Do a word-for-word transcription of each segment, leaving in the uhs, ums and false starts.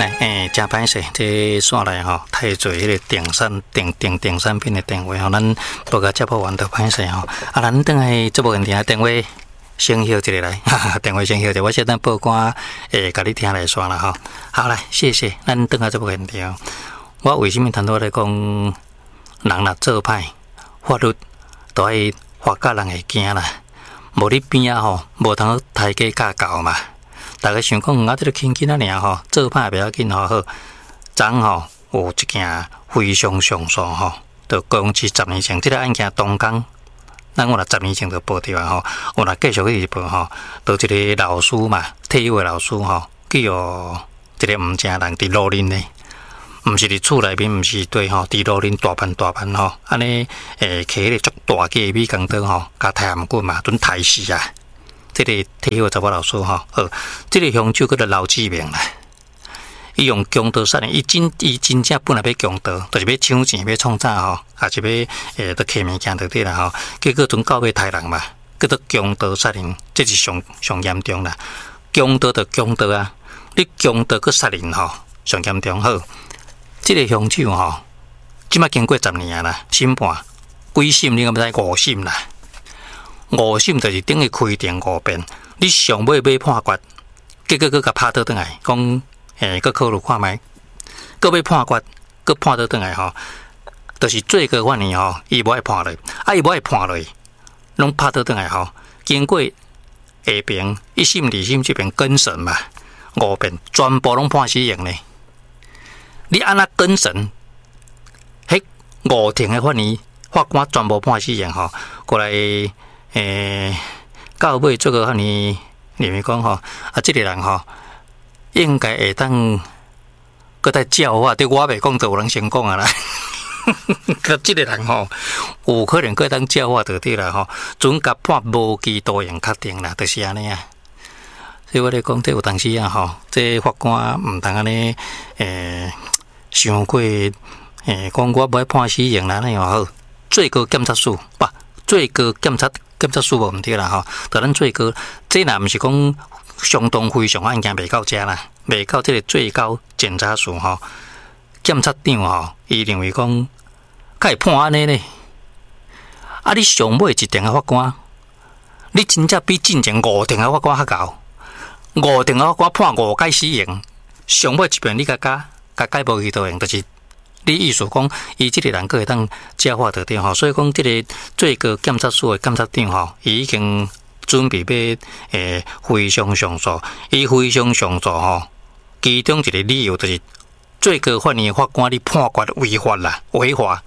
来，诶，真歹势，这线来吼，太侪迄个电sản电电电产品的电话吼，咱无甲接不完就歹势吼。啊，咱等下这部问题电话先休一个来，哈哈，电话先休一个，我先等报关诶，甲你听来算了吼。好来，谢谢，咱等下这部问题哦。我为什么谈到来讲，人若做歹，法律都爱法甲人会惊啦。无你边啊吼，无通抬价价高嘛。大家想讲，啊，这个轻轻啊尔吼，做歹袂要紧吼好。昨吼有一件非常上诉吼，就公司十年前这个案件东港，咱我若十年前就报掉啊吼，我若继续去报吼，就一个老师嘛，退休的老师吼，叫一个毋正人伫路林呢，毋是伫厝内面，毋是对吼，伫路林大班大班吼，安尼诶，摕迄个足大架米工刀吼，甲抬颔棍嘛，准抬死啊！这个退休查某老师吼，好，这个凶手叫做刘志明啦。伊用强盗杀人，伊真伊真正本来要强盗，就是要抢钱，要创啥吼，也是要诶，都摕物件就对啦吼。结果准到尾杀人嘛，叫做强盗杀人，这是上上严重啦。强盗就强盗啊，你强盗佮杀人吼，上严重好。这个凶手吼，即摆经过十年啦，审判几审你敢知五审啦。五审就是等于开庭五遍，你上尾要判决，结果佮甲拍倒转来，讲诶，佮考虑看觅，佮要判决，佮判倒转来吼，就是最高法院吼，伊无爱判落，啊伊无爱判落，拢拍倒转来吼，经过下边一审、二审这边更审嘛，五遍全部拢判死刑呢。你安那更审，迄五庭的法院法官全部判死刑吼，过来。诶，到尾这个你认为讲吼，啊，这个人吼，应该会当搁再教化，对我袂讲就有人先讲啊啦。可这个人吼，有可能搁当教化就对啦吼，准甲判无期徒刑确定啦，就是安尼啊。所以我咧讲，这有当时啊吼，这法官毋通安尼诶，想过诶，讲我要判死刑啦，那样好，最高检察署不，最高检察。检察署无毋对啦吼，就咱最高，这若毋是讲相当非常案件未到遮啦，未到这个最高检察署吼，检察长吼，伊认为讲，该会判安尼呢？啊，你上尾一庭的法官，你真正比进前五庭的法官较高，五庭的法官判五届死刑，上尾一遍你甲加甲改无期徒刑，就是。你意思讲，伊即个人个会当教化得到吼，所以讲，即个最高检察署的检察长吼，伊已经准备要诶非常上诉。伊非常上诉吼，其中一个理由就是最高法院法官你判决违法啦，违法。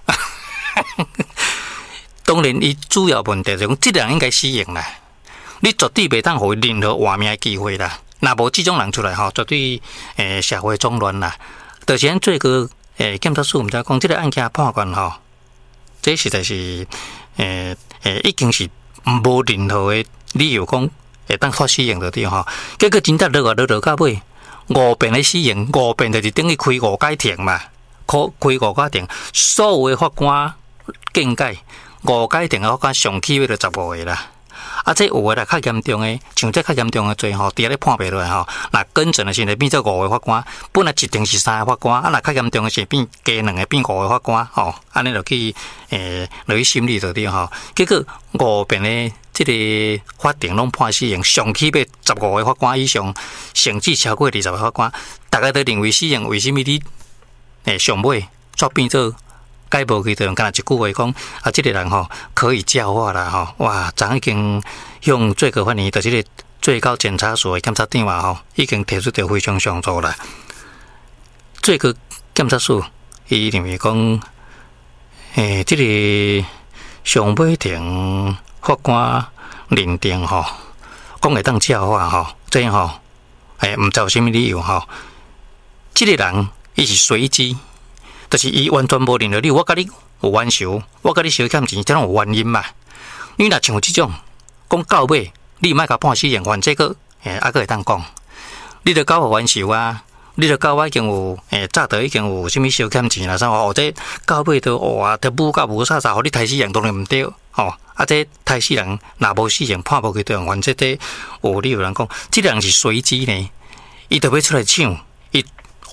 当然，伊主要问题就是讲，即个人应该死刑啦，你绝对袂当互伊任何活命的机会啦。若无即种人出来吼，绝对诶社会中乱啦。就是咱最高。诶，检察署毋知讲，即个案件判决吼，这实在是诶诶，已经是无任何的理由讲会当发死刑就对吼。结果真正落啊落落到尾，五遍的死刑，五遍就是等于开五届庭嘛，开开五届庭，所有的法官见解，五届庭的法官上起码就十五个啦。啊，这有诶啦，较严重诶，像这较严重诶罪吼，伫咧判袂落来吼，那更正诶时阵变做五个法官，本来一定是三个法官，啊，那较严重诶是变加两个变五个法官吼，安尼就去诶落去审理就对吼。结果五遍诶，即个法庭拢判死刑，上起码十五个法官以上，甚至超过二十个法官，大家都认为死刑，为什么你诶上尾却变做？该无期徒刑，干那一句话讲啊，这个人吼可以教化啦吼，哇，昨已经向最高法院，就是个最高检察署的检察长啊吼，已经提出着非常上诉啦。最高检察署伊认为讲，诶，这个上尾庭法官认定吼，讲会当教化吼，这样吼，诶，毋知有啥物理由吼，这个人伊是随机。就是伊完全无认了你，我甲你有冤仇，我甲你小欠钱，这种有原因嘛？你若像这种讲到尾，你莫甲判死刑，反这个诶，还佫会当讲，你著搞我冤仇啊！你著搞我已经有诶，早都已经有啥物小欠钱啦，啥哦，这到尾都哇，都无甲无啥啥，互你抬死人当然毋对，吼、哦！啊，这抬死人若无死刑，判无期徒刑，反正这有你有人讲，这个人是随机呢，伊著要出来抢，伊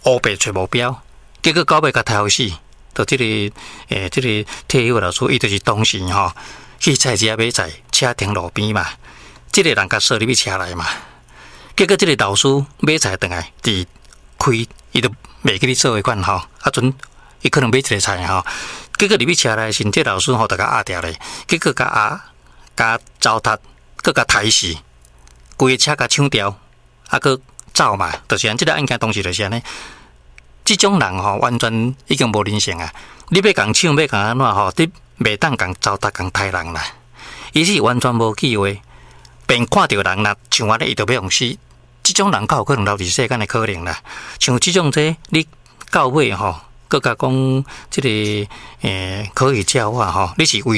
乌白找目标，结果到尾甲杀死。就即、这个诶，即、这个退休老师，伊就是当时吼去菜市仔买菜，车停路边嘛，即、这个人甲锁入去车内嘛。结果即个老师买菜倒来，伫开，伊就袂记咧做伙款吼，啊阵伊可能买一个菜吼，结果入去车内时，即、这个老师吼就甲压掉咧，结果甲压、甲糟蹋，佮甲刣死，规个车甲抢掉，啊佮走嘛，就是安即个案件当时就是安尼。即种人吼，完全已经无人性啊！你要共抢，要共安怎吼？你袂当共糟蹋、共杀人啦！伊是完全无机会，便看到人啦，像安尼伊就要用死。即种人较有可能留伫世间的可能啦。像即种这，你到尾吼，佮甲讲即个诶，可以教化吼，你是为